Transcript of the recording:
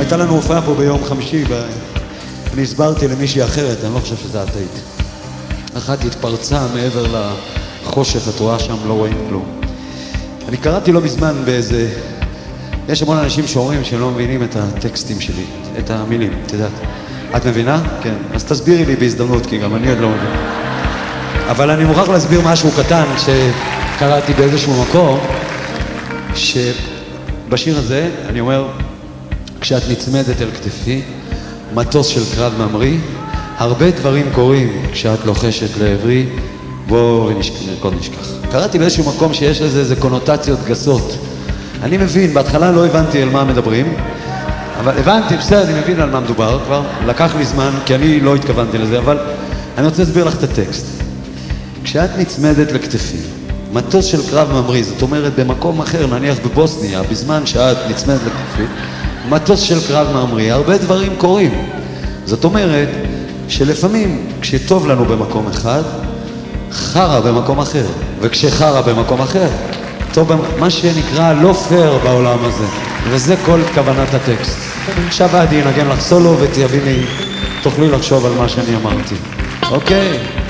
הייתה לנו הופעה פה ביום חמישי, ואני הסברתי למישהי אחרת, אני לא חושב שזה את היית. אחת התפרצה מעבר לחושך, את רואה שם, לא רואים כלום. אני קראתי לא מזמן באיזה... יש המון אנשים שאומרים שהם לא מבינים את הטקסטים שלי, את המילים, את יודעת. את מבינה? כן. אז תסבירי לי בהזדמנות, כי גם אני עוד לא מבין. אבל אני מוכרח להסביר משהו קטן שקראתי באיזשהו מקום, שבשיר הזה אני אומר, כשאת נצמדת אל כתפי, מטוס של קרב ממריא, הרבה דברים קורים כשאת לוחשת לעברי, בוא ונרקוד נשכח. קראתי באיזשהו מקום שיש לזה איזה קונוטציות גסות. אני מבין, בהתחלה לא הבנתי על מה מדברים, אבל הבנתי, בסדר, אני מבין על מה מדובר כבר, לקח לי זמן, כי אני לא התכוונתי לזה, אבל אני רוצה להסביר לך את הטקסט. כשאת נצמדת לכתפי, מטוס של קרב ממריא, זאת אומרת במקום אחר, נניח בבוסניה, בזמן שאת נצמדת לכתפי, מטוס של קרב ממריא, הרבה דברים קורים. זאת אומרת שלפעמים כשטוב לנו במקום אחד, חרה במקום אחר, וכשחרה במקום אחר, טוב, מה שנקרא לא פייר בעולם הזה, וזה כל כוונת הטקסט. עכשיו עדי ינגן לך סולו ותביני, תוכלי לחשוב על מה שאני אמרתי. אוקיי.